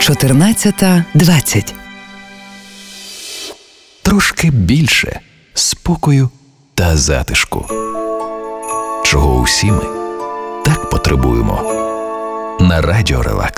14:20. Трошки більше спокою та затишку. Чого усі ми так потребуємо. На Радіо Релакс.